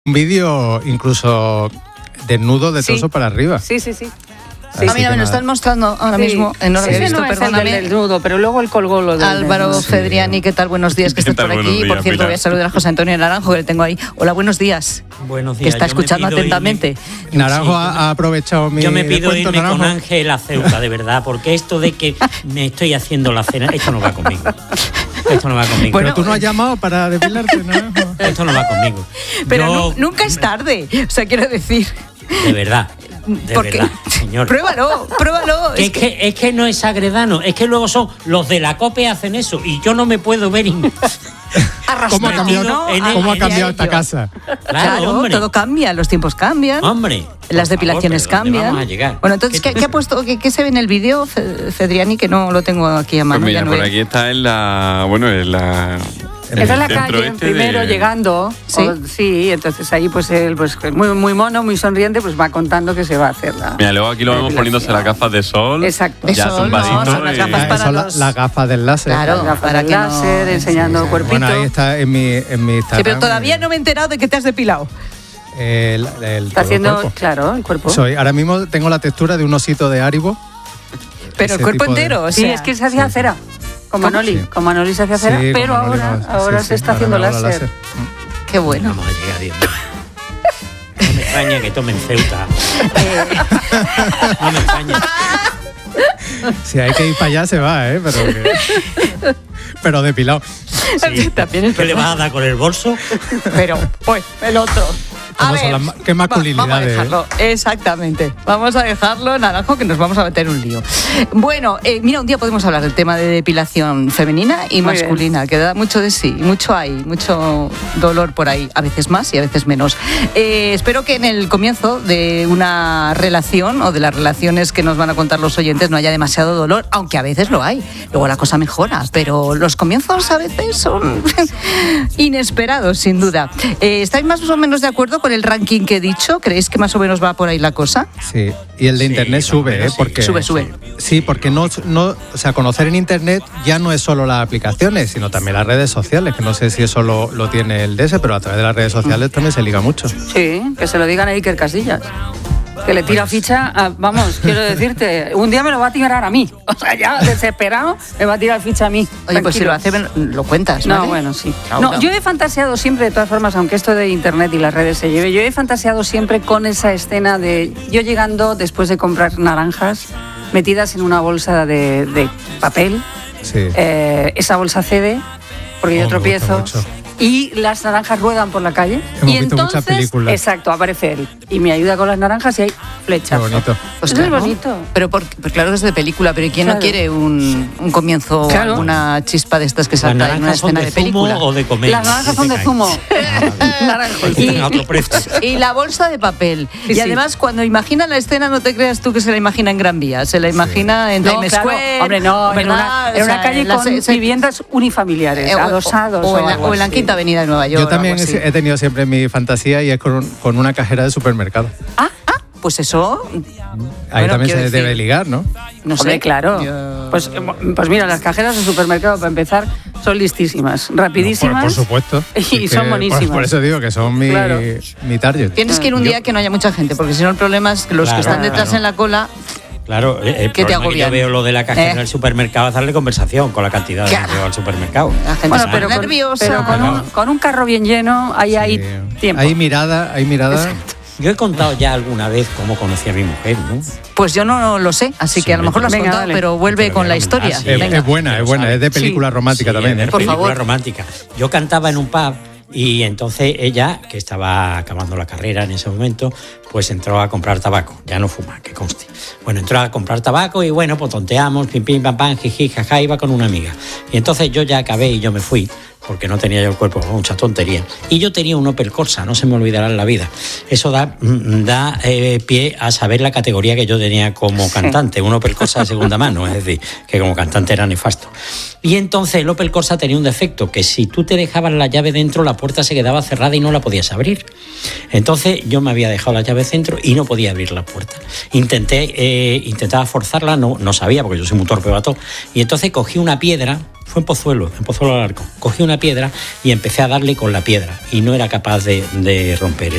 Un vídeo incluso desnudo de torso para arriba. Sí. A mí me lo están mostrando ahora mismo. No lo he visto, no es perdóname. el del nudo, pero luego él colgó lo del Álvaro Sí. Fedriani, ¿qué tal? Buenos días, que estás por aquí. Buenos días, Por cierto, Pilar. voy a saludar a José Antonio Naranjo, que le tengo ahí. Hola, buenos días. Buenos días. Que está Yo me escuchando pido atentamente. Naranjo Sí, ha aprovechado mi Yo me pido descuento, irme con Naranjo. Ángel a Ceuta, de verdad, porque esto de que me estoy haciendo la cena, esto no va conmigo. Esto no va conmigo. Pero tú no has llamado para depilarte, Naranjo. Esto no va conmigo. Pero Yo, nunca es tarde. O sea, quiero decir. De verdad. De Porque- verdad, señor. Pruébalo. Es que no es agredano, es que luego son los de la COPE hacen eso y yo no me puedo ver. ¿Cómo ha cambiado, ¿no? cómo ha en cambiado ello. esta casa? Claro, hombre. todo cambia, los tiempos cambian. Hombre. Las por depilaciones favor, pero ¿dónde cambian. vamos a llegar? Bueno, entonces, ¿qué ha puesto? ¿Qué se ve en el vídeo, Fedriani? Que no lo tengo aquí a mano. Pues mira, ya no por veo. aquí está en la... Bueno, en la... Esa es la centro calle, este primero de- llegando. ¿Sí? Entonces ahí pues él, pues muy mono, muy sonriente, pues va contando que se va a hacer la... Mira, luego aquí lo vemos poniéndose las gafas de sol. Exacto. De Ya sol, tumbadito. no, son las gafas para Son los- las gafas del láser. Claro. Las gafas para de que no- láser, enseñando cuerpito. Bueno, ahí está en mi Instagram. Sí, pero todavía no me he enterado de que te has depilado. El Está todo el haciendo, cuerpo. claro, el cuerpo. Ahora mismo tengo la textura de un osito de Haribo. Pero el Ese cuerpo tipo de- entero, o Sí, sea. es que se hacía cera. Con Manoli. Sí. Con Manoli se hacía cera, Sí, pero como Manoli, ahora sí, se está haciendo ahora me hago láser. Qué bueno. Vamos a llegar, Dios mío. No me extraña que tomen Ceuta. No me extraña. Si hay que ir para allá, se va, ¿eh? Pero depilado. Sí. También es ¿Qué le verdad. vas a dar con el bolso? Pero, pues, el otro. ¿Cómo son las qué masculinidades? Vamos a dejarlo, exactamente. Vamos a dejarlo, Naranjo, que nos vamos a meter en un lío. Bueno, mira, un día podemos hablar del tema de depilación femenina y Muy masculina, que da mucho de sí, mucho hay, mucho dolor por ahí, a veces más y a veces menos. Espero que en el comienzo de una relación o de las relaciones que nos van a contar los oyentes no haya demasiado dolor, aunque a veces lo hay. Luego la cosa mejora, pero los comienzos a veces son inesperados, sin duda. ¿Estáis más o menos de acuerdo con el ranking que he dicho? ¿Creéis que más o menos va por ahí la cosa? Sí, y el de Sí, internet más o sube, menos ¿eh? sí. Porque, Sube. Sí, porque no, o sea, conocer en internet ya no es solo las aplicaciones, sino también las redes sociales, que no sé si eso lo tiene el DS, pero a través de las redes sociales también se liga mucho. Sí, que se lo digan a Iker Casillas. Que le tira ficha vamos, quiero decirte, un día me lo va a tirar a mí. O sea, ya desesperado, me va a tirar ficha a mí. Oye, pues si Tranquilo. lo hace, lo cuentas, No, ¿vale? bueno, sí. Claro. No, yo he fantaseado siempre, de todas formas, aunque esto de internet y las redes se lleve, yo he fantaseado siempre con esa escena de yo llegando después de comprar naranjas metidas en una bolsa de papel. Sí. Esa bolsa cede porque yo Oh, me gusta tropiezo. mucho. Y las naranjas ruedan por la calle. Hemos y visto muchas entonces, películas. exacto, aparece él. Y me ayuda con las naranjas y hay Qué flechazo. bonito. Pues Eso es claro. bonito. Pero pues claro que es de película, pero ¿y quién Claro. no quiere un comienzo, Claro. alguna chispa de estas que ¿Las salta en una naranjas son escena de de zumo película? o de comer? Las naranjas son de zumo. Naranjas. Y a otro precio. Y la bolsa de papel. Sí, y sí. además, cuando imagina la escena, no te creas tú que se la imagina en Gran Vía, se la imagina en No, Times claro. Square. Hombre, no, en una, ¿verdad? en O una sea, calle en la con viviendas unifamiliares, adosados. o en la, algo o en la así. Quinta Avenida de Nueva York. Yo también algo así. he tenido siempre mi fantasía y es con una cajera de supermercado. Pues eso, Ahí Bueno, también quiero se decir- debe ligar, ¿no? no Hombre, sé. claro. Yo- Pues mira, las cajeras de supermercado, para empezar, son listísimas, rapidísimas. Por supuesto. Y Es son que buenísimas. Por eso digo que son Claro. mi target. Tienes que ir un día que no haya mucha gente, porque si no el problema es que los que Claro, están detrás claro. en la cola. Claro, el Que te problema que agobian. yo veo lo de la cajera del supermercado es darle conversación con la cantidad de Claro. que lleva al supermercado. La gente Bueno, se pero pone con, nerviosa. pero con un carro bien lleno, ahí hay Sí. tiempo. Hay mirada. Yo he contado ya alguna vez cómo conocí a mi mujer, ¿no? Pues yo no lo sé, así que a lo mejor lo has Venga, contado, dale. pero vuelve Pero con la voy a historia. comentar, sí. Venga. Es buena, Pero es buena. sabe. Es de película romántica Sí, también. es ¿eh? de Por película favor. romántica. Yo cantaba en un pub y entonces ella, que estaba acabando la carrera en ese momento, pues entró a comprar tabaco. Ya no fuma, que conste. Bueno, entró a comprar tabaco y bueno, pues tonteamos, pim, pim, pam, pam, jiji, jaja, iba con una amiga. Y entonces yo ya acabé y yo me fui, porque no tenía yo el cuerpo, mucha tontería. Y yo tenía un Opel Corsa, no se me olvidará en la vida. Eso da pie a saber la categoría que yo tenía como cantante, un Opel Corsa de segunda mano, es decir, que como cantante era nefasto. Y entonces el Opel Corsa tenía un defecto, que si tú te dejabas la llave dentro, la puerta se quedaba cerrada y no la podías abrir. Entonces yo me había dejado la llave dentro y no podía abrir la puerta. Intentaba forzarla, no sabía, porque yo soy muy torpe bato, y entonces cogí una piedra. Fue en Pozuelo del Arco. Cogí una piedra y empecé a darle con la piedra y no era capaz de romper